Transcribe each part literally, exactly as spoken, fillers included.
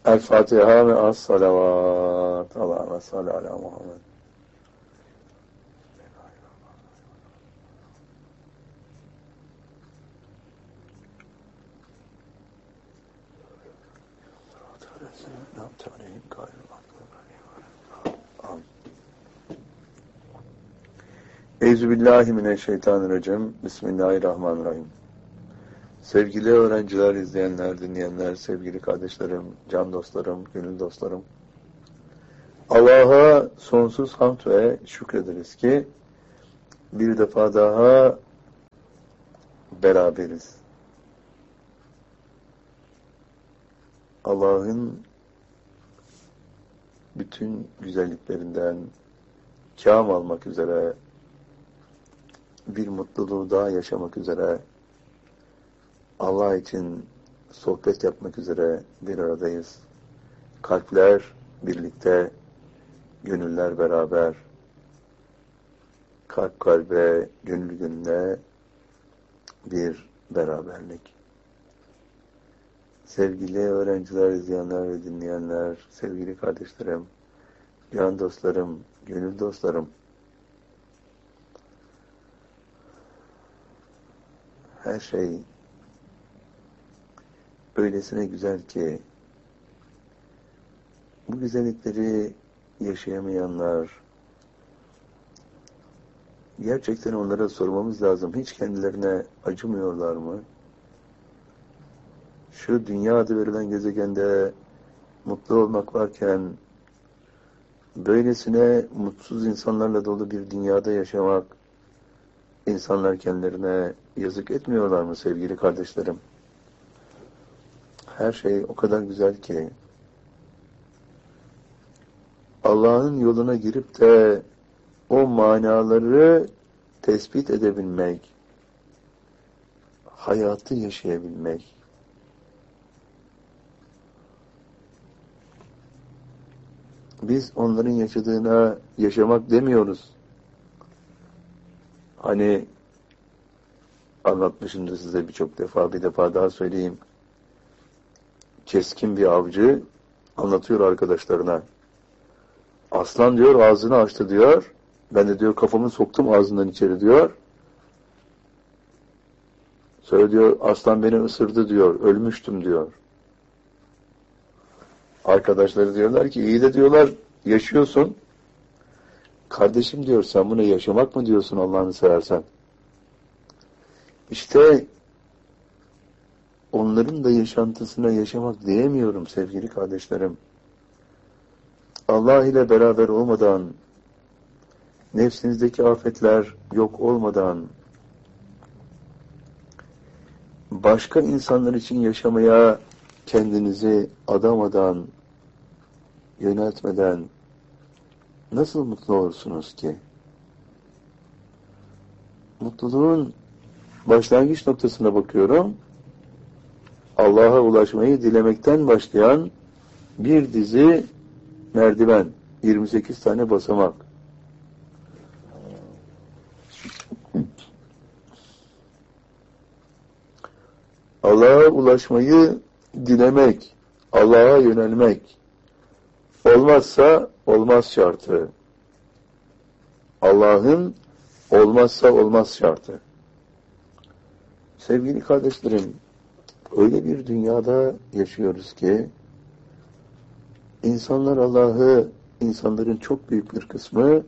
El Fatiha ve as-salavat. Allahümme salli ala Muhammed. Euzubillahimineşşeytanirracim. Bismillahirrahmanirrahim. Sevgili öğrenciler, izleyenler, dinleyenler, sevgili kardeşlerim, can dostlarım, gönül dostlarım. Allah'a sonsuz hamd ve şükrederiz ki bir defa daha beraberiz. Allah'ın bütün güzelliklerinden kâm almak üzere, bir mutluluğu daha yaşamak üzere, Allah için sohbet yapmak üzere bir aradayız. Kalpler birlikte, gönüller beraber, kalp kalbe, gönül gönüle bir beraberlik. Sevgili öğrenciler, izleyenler ve dinleyenler, sevgili kardeşlerim, can dostlarım, gönül dostlarım, her şey öylesine güzel ki bu güzellikleri yaşayamayanlar, gerçekten onlara sormamız lazım. Hiç kendilerine acımıyorlar mı? Şu dünya adı verilen gezegende mutlu olmak varken böylesine mutsuz insanlarla dolu bir dünyada yaşamak, insanlar kendilerine yazık etmiyorlar mı sevgili kardeşlerim? Her şey o kadar güzel ki Allah'ın yoluna girip de o manaları tespit edebilmek, hayatı yaşayabilmek, biz onların yaşadığına yaşamak demiyoruz. Hani anlatmışımdır size birçok defa, bir defa daha söyleyeyim. Keskin bir avcı anlatıyor arkadaşlarına. Aslan diyor ağzını açtı diyor. Ben de diyor kafamı soktum ağzından içeri diyor. Sonra diyor aslan beni ısırdı diyor. Ölmüştüm diyor. Arkadaşları diyorlar ki iyi de diyorlar yaşıyorsun. Kardeşim diyor sen buna yaşamak mı diyorsun Allah'ını seversen? İşte onların da yaşantısına yaşamak diyemiyorum sevgili kardeşlerim. Allah ile beraber olmadan, nefsinizdeki afetler yok olmadan, başka insanlar için yaşamaya kendinizi adamadan, yöneltmeden nasıl mutlu olursunuz ki? Mutluluğun başlangıç noktasına bakıyorum. Allah'a ulaşmayı dilemekten başlayan bir dizi merdiven, yirmi sekiz tane basamak. Allah'a ulaşmayı dilemek, Allah'a yönelmek, olmazsa olmaz şartı. Allah'ın olmazsa olmaz şartı. Sevgili kardeşlerim, öyle bir dünyada yaşıyoruz ki insanlar Allah'ı, insanların çok büyük bir kısmı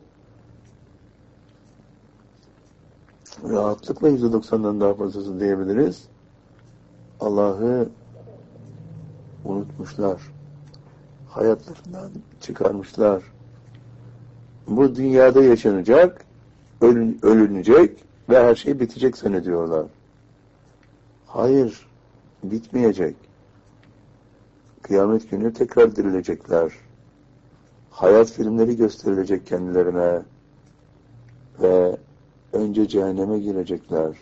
rahatlıkla yüzde doksandan daha fazlası diyebiliriz, Allah'ı unutmuşlar. Hayatlarından çıkarmışlar. Bu dünyada yaşanacak, ölün, ölünecek ve her şey bitecek zannediyorlar. Hayır, bitmeyecek. Kıyamet günü tekrar dirilecekler. Hayat filmleri gösterilecek kendilerine ve önce cehenneme girecekler.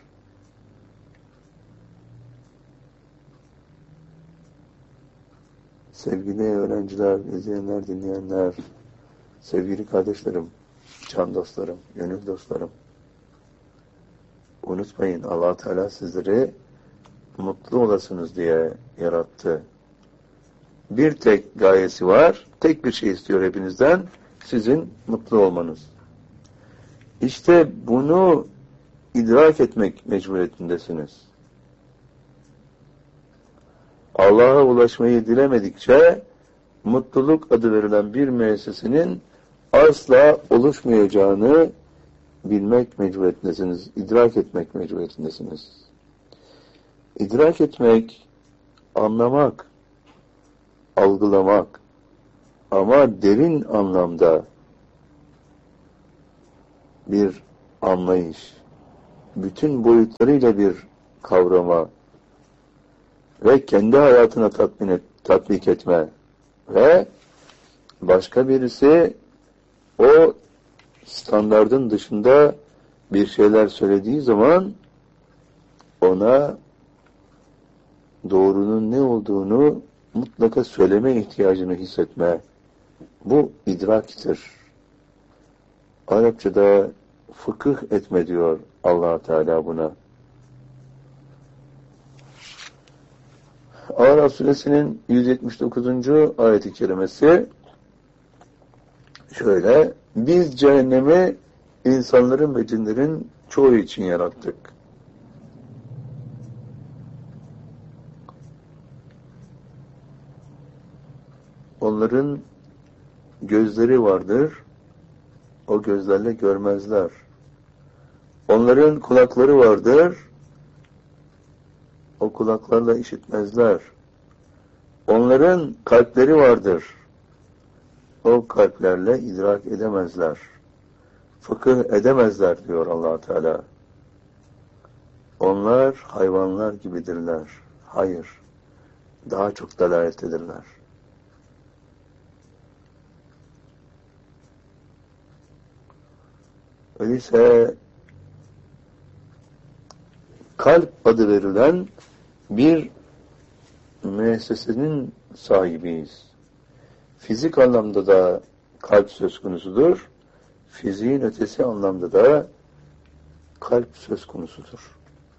Sevgili öğrenciler, izleyenler, dinleyenler, sevgili kardeşlerim, can dostlarım, gönül dostlarım, unutmayın Allah Teala sizleri mutlu olasınız diye yarattı. bir tek gayesi var. Tek bir şey istiyor hepinizden. Sizin mutlu olmanız. İşte bunu idrak etmek mecburiyetindesiniz. Allah'a ulaşmayı dilemedikçe mutluluk adı verilen bir müessesenin asla oluşmayacağını bilmek mecburiyetindesiniz. İdrak etmek mecburiyetindesiniz. İdrak etmek, anlamak, algılamak ama derin anlamda bir anlayış, bütün boyutlarıyla bir kavrama ve kendi hayatına tatmin et, tatbik etme ve başka birisi o standardın dışında bir şeyler söylediği zaman ona doğrunun ne olduğunu mutlaka söyleme ihtiyacını hissetme. Bu idraktir. Arapçada fıkıh etme diyor Allah Teala buna. Araf suresinin yüz yetmiş dokuzuncu ayet-i kerimesi şöyle: biz cehennemi insanların ve cinlerin çoğu için yarattık. Onların gözleri vardır, o gözlerle görmezler. Onların kulakları vardır, o kulaklarla işitmezler. Onların kalpleri vardır, o kalplerle idrak edemezler. Fıkıh edemezler diyor Allah Teala. Onlar hayvanlar gibidirler. Hayır, daha çok dalalettedirler. Öyleyse kalp adı verilen bir müessesenin sahibiyiz. Fizik anlamda da kalp söz konusudur. Fiziğin ötesi anlamda da kalp söz konusudur.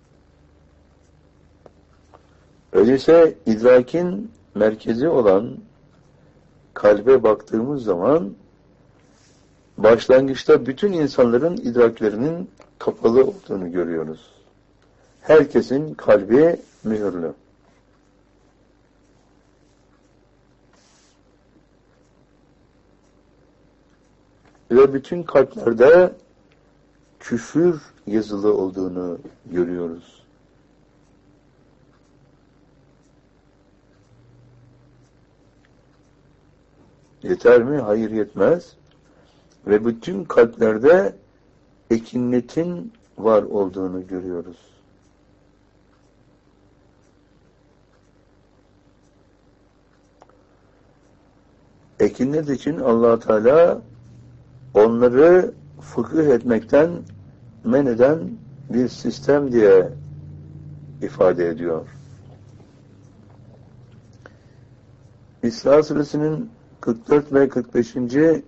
Öyleyse idrakin merkezi olan kalbe baktığımız zaman başlangıçta bütün insanların idraklerinin kapalı olduğunu görüyoruz. Herkesin kalbi mühürlü. Ve bütün kalplerde küfür yazılı olduğunu görüyoruz. Yeter mi? Hayır, yetmez. Ve bütün kalplerde ekinnetin var olduğunu görüyoruz. Ekinnet için Allah Teala onları fıkıh etmekten men eden bir sistem diye ifade ediyor. İsra suresinin kırk dört ve kırk beşinci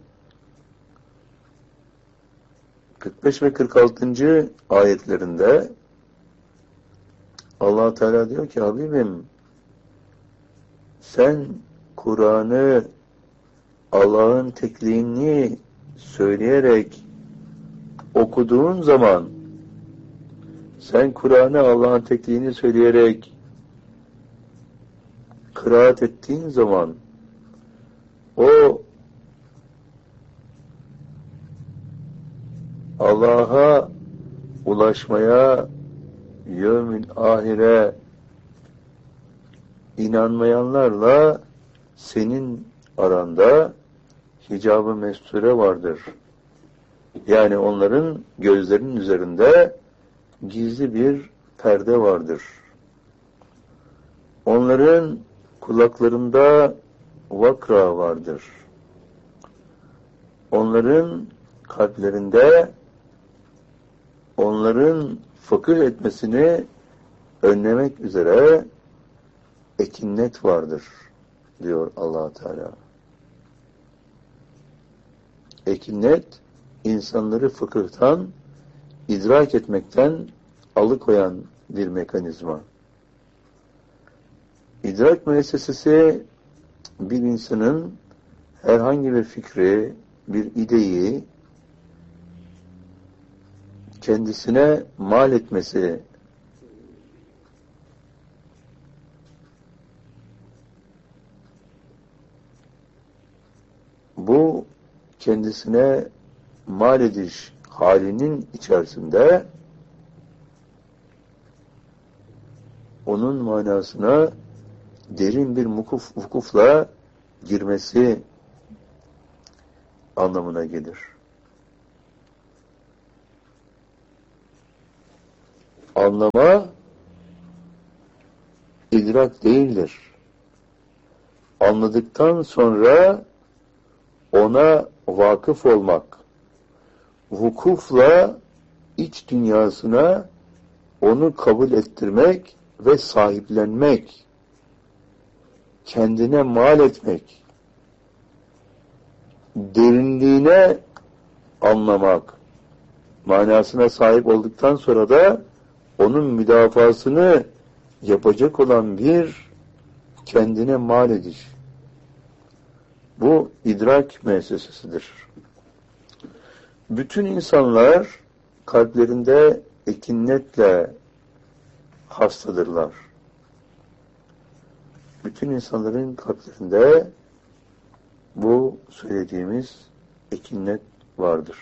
kırk beş ve kırk altıncı ayetlerinde Allah Teala diyor ki, Habibim sen Kur'an'ı Allah'ın tekliğini söyleyerek okuduğun zaman, sen Kur'an'ı Allah'ın tekliğini söyleyerek kıraat ettiğin zaman o Allah'a ulaşmaya, yevmil ahire inanmayanlarla senin aranda hicab-ı mesture vardır. Yani onların gözlerinin üzerinde gizli bir perde vardır. Onların kulaklarında vakra vardır. Onların kalplerinde onların fıkıh etmesini önlemek üzere ekinnet vardır diyor Allah Teala. Ekinnet insanları fıkıhtan, idrak etmekten alıkoyan bir mekanizma. İdrak müessesesi bir insanın herhangi bir fikri, bir ideyi kendisine mal etmesi, bu kendisine mal ediş halinin içerisinde onun manasına derin bir vukuf, vukufla girmesi anlamına gelir. Anlama idrak değildir. Anladıktan sonra ona vakıf olmak, vukufla iç dünyasına onu kabul ettirmek ve sahiplenmek, kendine mal etmek, derinliğine anlamak, manasına sahip olduktan sonra da onun müdafasını yapacak olan bir kendine mal ediş. Bu idrak müessesesidir. Bütün insanlar kalplerinde ekinnetle hastadırlar. Bütün insanların kalplerinde bu söylediğimiz ekinnet vardır.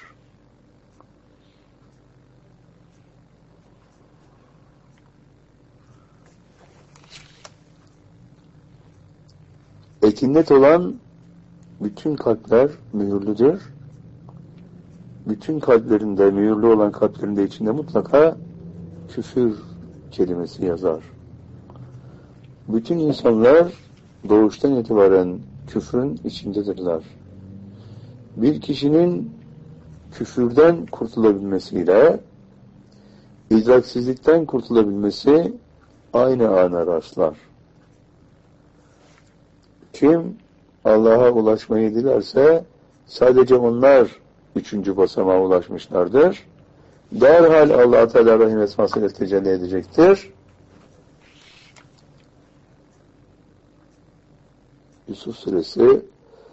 Ekinnet olan bütün kalpler mühürlüdür. Bütün kalplerinde, mühürlü olan kalplerinde içinde mutlaka küfür kelimesi yazar. Bütün insanlar doğuştan itibaren küfrün içindedirler. Bir kişinin küfürden kurtulabilmesiyle idraksizlikten kurtulabilmesi aynı ana rastlar. Kim Allah'a ulaşmayı dilerse sadece onlar üçüncü basamağa ulaşmışlardır. Derhal Allah-u Teala rahim esmasıyla tecelli edecektir. Yusuf Suresi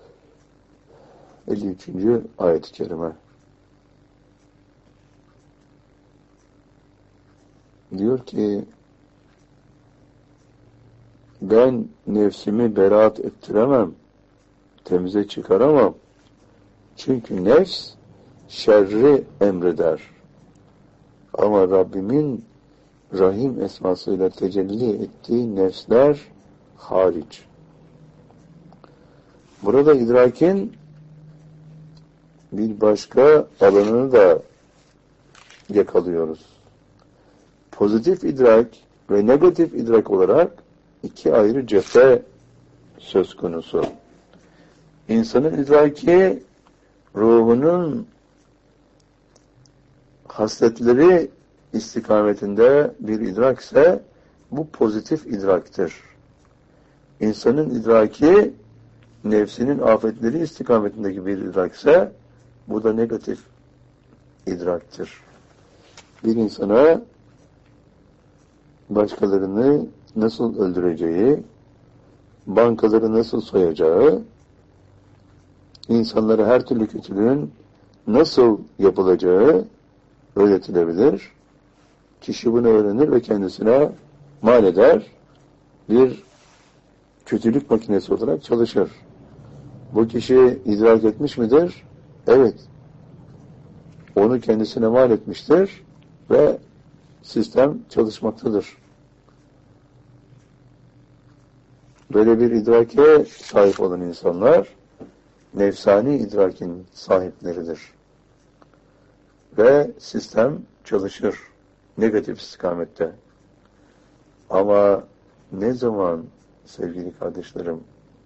elli üçüncü ayet-i kerime. Diyor ki ben nefsimi beraat ettiremem, temize çıkaramam. Çünkü nefs şerri emreder. Ama Rabbimin rahim esmasıyla tecelli ettiği nefsler hariç. Burada idrakin bir başka alanını da yakalıyoruz. Pozitif idrak ve negatif idrak olarak iki ayrı cephe söz konusu. İnsanın idraki ruhunun hasletleri istikametinde bir idrakse bu pozitif idraktır. İnsanın idraki nefsinin afetleri istikametindeki bir idrakse bu da negatif idraktır. Bir insana başkalarını nasıl öldüreceği, bankaları nasıl soyacağı, insanlara her türlü kötülüğün nasıl yapılacağı öğretilebilir. Kişi bunu öğrenir ve kendisine mal eder. Bir kötülük makinesi olarak çalışır. Bu kişi idrak etmiş midir? Evet. Onu kendisine mal etmiştir ve sistem çalışmaktadır. Böyle bir idrake sahip olan insanlar nefsani idrakin sahipleridir. Ve sistem çalışır negatif istikamette. Ama ne zaman sevgili kardeşlerim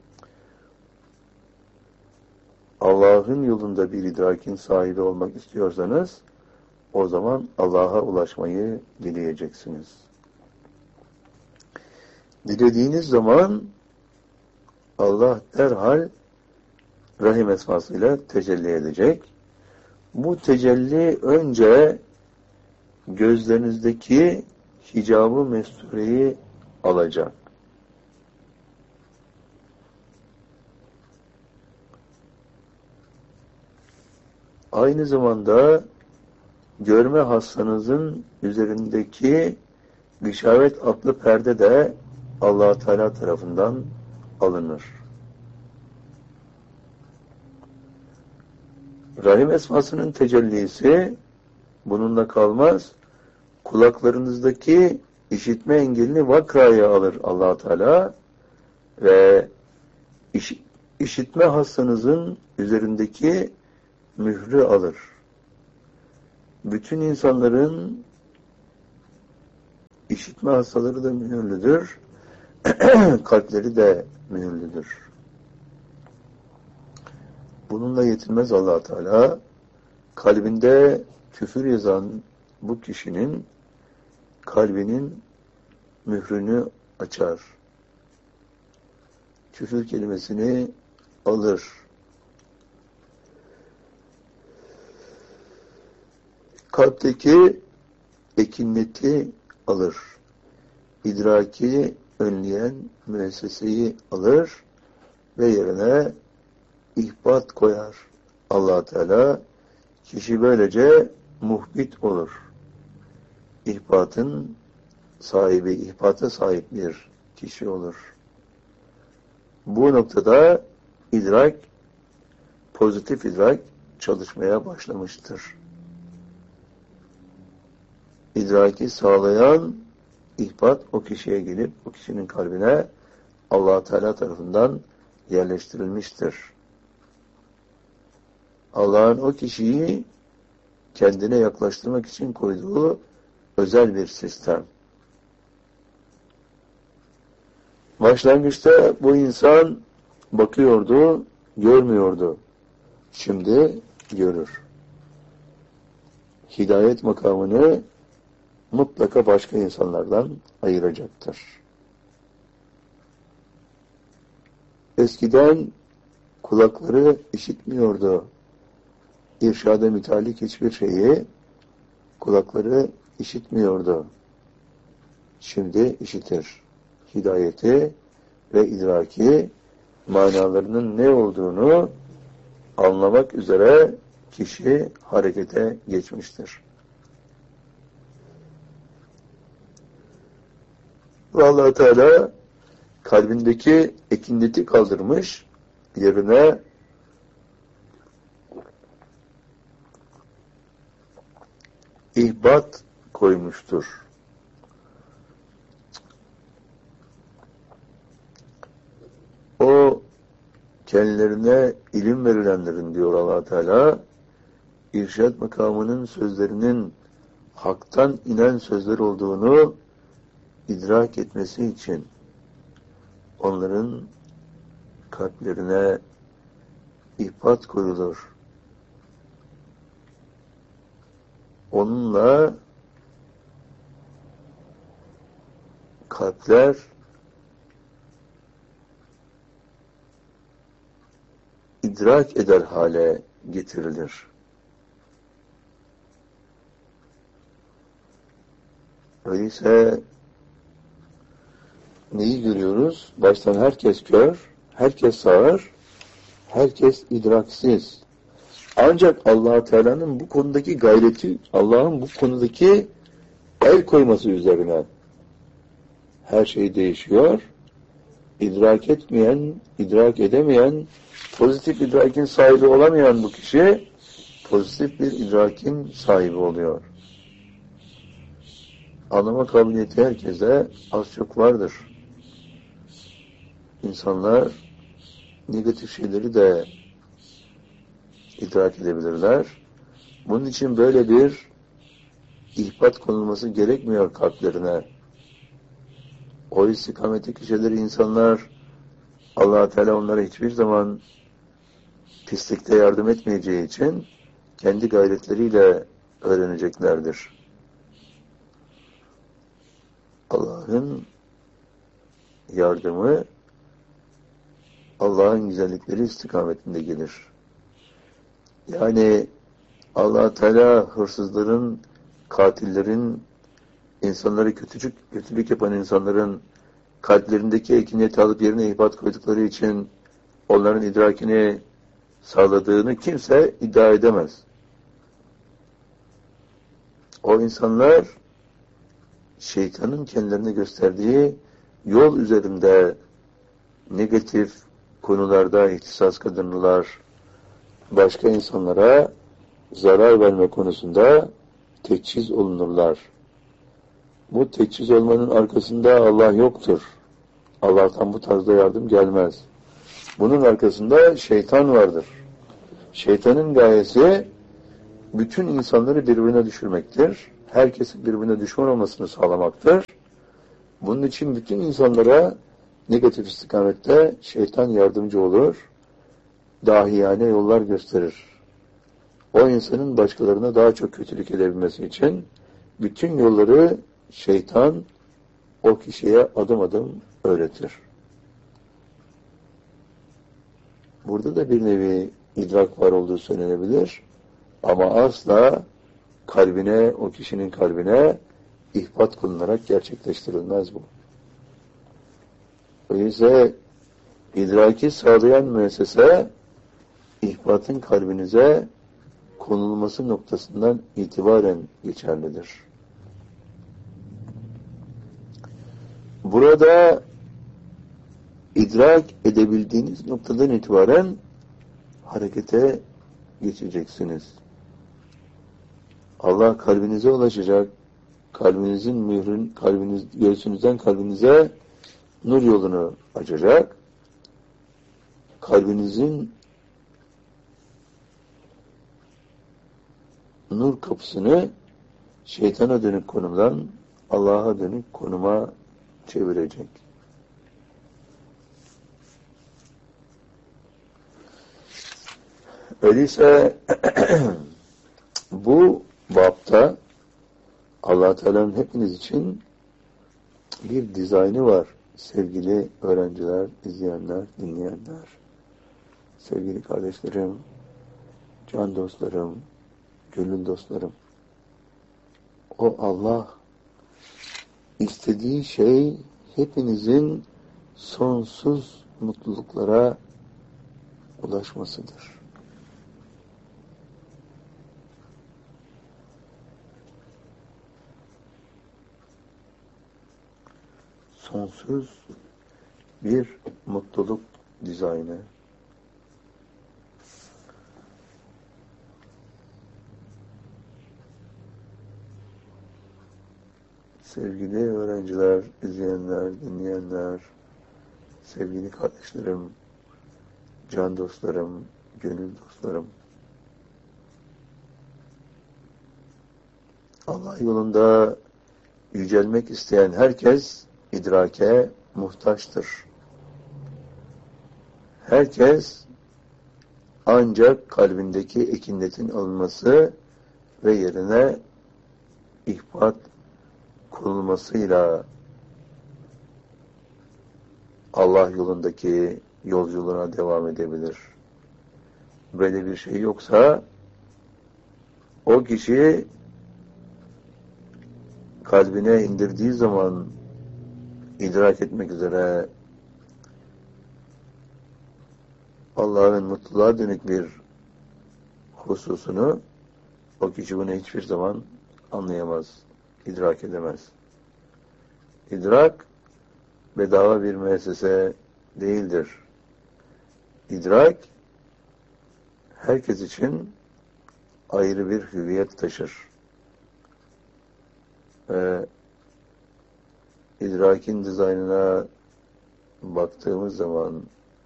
Allah'ın yolunda bir idrakin sahibi olmak istiyorsanız o zaman Allah'a ulaşmayı dileyeceksiniz. Dilediğiniz zaman Allah derhal rahim esmasıyla tecelli edecek. Bu tecelli önce gözlerinizdeki hicab-ı mestureyi alacak. aynı zamanda görme hastanızın üzerindeki gışavet adlı perde de Allah Teala tarafından alınır. Rahim esmasının tecellisi bununla kalmaz. Kulaklarınızdaki işitme engelini vakraya alır Allah Teala ve iş, işitme hastanızın üzerindeki mührü alır. Bütün insanların işitme hastaları da mühürlüdür. Kalpleri de mühürlüdür. Bununla yetinmez Allah Teala. Kalbinde küfür yazan bu kişinin kalbinin mührünü açar. Küfür kelimesini alır. Kalpteki ekinleti alır. İdraki önleyen müesseseyi alır ve yerine ihbat koyar. Allah Teala kişi böylece muhbit olur. İhbatın sahibi, ihbata sahip bir kişi olur. Bu noktada idrak, pozitif idrak çalışmaya başlamıştır. İdraki sağlayan ihbat o kişiye gelip o kişinin kalbine Allah Teala tarafından yerleştirilmiştir. Allah'ın o kişiyi kendine yaklaştırmak için koyduğu özel bir sistem. Başlangıçta bu insan bakıyordu, görmüyordu. Şimdi görür. Hidayet makamını mutlaka başka insanlardan ayıracaktır. Eskiden kulakları işitmiyordu. İrşada mütalik hiçbir şeyi kulakları işitmiyordu. Şimdi işitir. Hidayeti ve idraki manalarının ne olduğunu anlamak üzere kişi harekete geçmiştir. Allah Teala kalbindeki ekinleti kaldırmış, yerine ihbat koymuştur. O kendilerine ilim verilenlerin diyor Allah Teala, irşad makamının sözlerinin haktan inen sözler olduğunu idrak etmesi için onların kalplerine ihbat koyulur. Onunla kalpler idrak eder hale getirilir. Öyleyse neyi görüyoruz? Baştan herkes kör, herkes sağır, herkes idraksiz. Ancak Allah Teala'nın bu konudaki gayreti, Allah'ın bu konudaki el koyması üzerine her şey değişiyor. İdrak etmeyen, idrak edemeyen, pozitif idrakin sahibi olamayan bu kişi pozitif bir idrakin sahibi oluyor. Anlama kabiliyeti herkese az çok vardır. İnsanlar negatif şeyleri de idrak edebilirler. Bunun için böyle bir ihbat konulması gerekmiyor kalplerine. O istikametteki şeyleri insanlar, Allah Teala onlara hiçbir zaman pislikte yardım etmeyeceği için kendi gayretleriyle öğreneceklerdir. Allah'ın yardımı Allah'ın güzellikleri istikametinde gelir. Yani Allah Teala hırsızların, katillerin, insanları kötücük, kötülük yapan insanların kalplerindeki ekiniyeti alıp yerine ihbat koydukları için onların idrakini sağladığını kimse iddia edemez. O insanlar şeytanın kendilerine gösterdiği yol üzerinde negatif konularda ihtisas kazanırlar. Başka insanlara zarar verme konusunda teçhiz olunurlar. Bu teçhiz olmanın arkasında Allah yoktur. Allah'tan bu tarzda yardım gelmez. Bunun arkasında şeytan vardır. Şeytanın gayesi bütün insanları birbirine düşürmektir. Herkesin birbirine düşman olmasını sağlamaktır. Bunun için bütün insanlara negatif istikamette şeytan yardımcı olur. Dahiyane yollar gösterir. O insanın başkalarına daha çok kötülük edebilmesi için bütün yolları şeytan o kişiye adım adım öğretir. Burada da bir nevi idrak var olduğu söylenebilir. Ama asla kalbine, o kişinin kalbine ihbat kılınarak gerçekleştirilmez bu. Öyleyse idraki sağlayan müessese ihbatın kalbinize konulması noktasından itibaren geçerlidir. Burada idrak edebildiğiniz noktadan itibaren harekete geçeceksiniz. Allah kalbinize ulaşacak, kalbinizin mührün, kalbiniz, göğsünüzden kalbinize nur yolunu açacak, kalbinizin nur kapısını şeytana dönük konumdan Allah'a dönük konuma çevirecek. Öyleyse bu bapta Allah Teala'nın hepiniz için bir dizaynı var. Sevgili öğrenciler, izleyenler, dinleyenler, sevgili kardeşlerim, can dostlarım, gönül dostlarım. O Allah istediği şey hepinizin sonsuz mutluluklara ulaşmasıdır. Sonsuz bir mutluluk dizaynı. Sevgili öğrenciler, izleyenler, dinleyenler, sevgili kardeşlerim, can dostlarım, gönül dostlarım. Allah yolunda yücelmek isteyen herkes idrake muhtaçtır. Herkes ancak kalbindeki ekinetin alınması ve yerine ihbat kurulmasıyla Allah yolundaki yolculuğuna devam edebilir. Böyle bir şey yoksa o kişi kalbine indirdiği zaman idrak etmek üzere Allah'ın mutluluğa dönük bir hususunu o kişi bunu hiçbir zaman anlayamaz, idrak edemez. İdrak bedava bir müessese değildir. İdrak herkes için ayrı bir hüviyet taşır. Ve idrakin dizaynına baktığımız zaman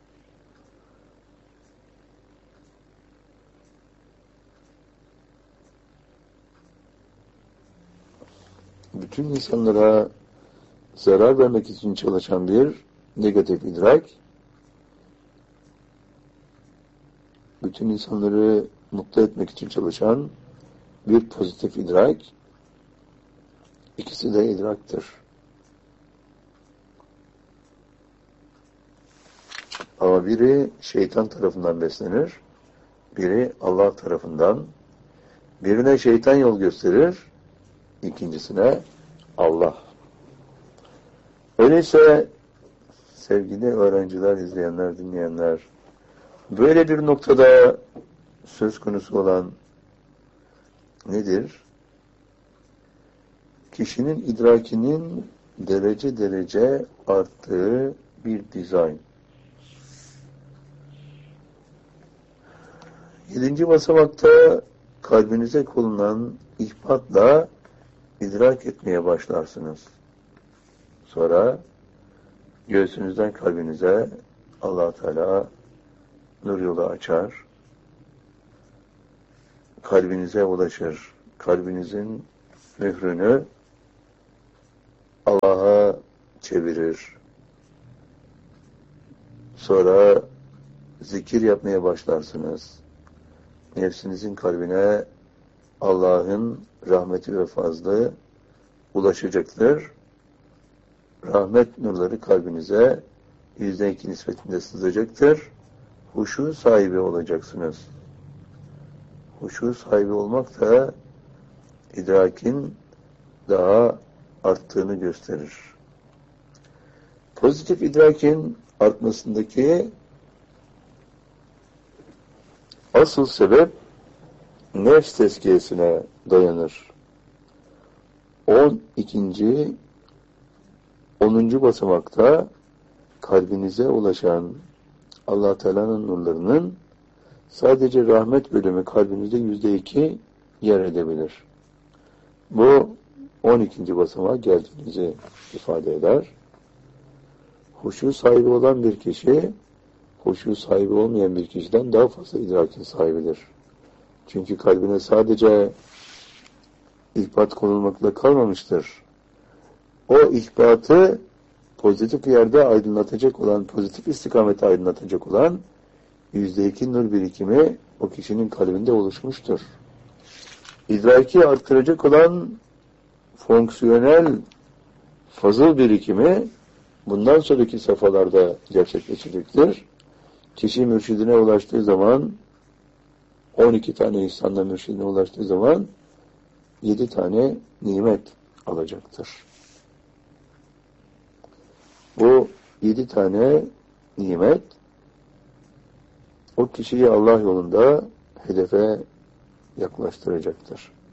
bütün insanlara zarar vermek için çalışan bir negatif idrak, bütün insanları mutlu etmek için çalışan bir pozitif idrak, ikisi de idraktır. Ama biri şeytan tarafından beslenir, biri Allah tarafından. Birine şeytan yol gösterir, ikincisine Allah. Öyleyse sevgili öğrenciler, izleyenler, dinleyenler, böyle bir noktada söz konusu olan nedir? kişinin idrakinin derece derece arttığı bir dizayn. Yedinci basamakta kalbinize konulan ihbatla idrak etmeye başlarsınız. Sonra göğsünüzden kalbinize Allah Teala nur yolu açar. Kalbinize ulaşır. Kalbinizin mührünü Allah'a çevirir. Sonra zikir yapmaya başlarsınız. Nefsinizin kalbine Allah'ın rahmeti ve fazlı ulaşacaktır. Rahmet nurları kalbinize yüzde iki nispetinde sızacaktır. Huşu sahibi olacaksınız. Huşu sahibi olmak da idrakin daha arttığını gösterir. Pozitif idrakin artmasındaki asıl sebep nefs tezkiyesine dayanır. On ikinci, onuncu basamakta kalbinize ulaşan Allah Teala'nın nurlarının sadece rahmet bölümü kalbinizde yüzde iki yer edebilir. Bu on ikinci basamağa geldiğinizi ifade eder. Huşu sahibi olan bir kişi, huşu sahibi olmayan bir kişiden daha fazla idrakin sahibidir. Çünkü kalbine sadece ihbat konulmakla kalmamıştır. O ihbatı pozitif yerde aydınlatacak olan, pozitif istikamete aydınlatacak olan yüzde iki nur birikimi o kişinin kalbinde oluşmuştur. İdraki arttıracak olan fonksiyonel fazıl birikimi bundan sonraki safhalarda gerçekleşecektir. Kişi mürşidine ulaştığı zaman, on iki tane insanla mürşidine ulaştığı zaman yedi tane nimet alacaktır. Bu yedi tane nimet o kişiyi Allah yolunda hedefe yaklaştıracaktır.